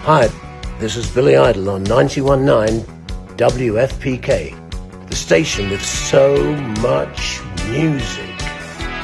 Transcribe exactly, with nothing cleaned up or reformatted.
Hi, this is Billy Idol on ninety-one point nine W F P K, the station with so much music.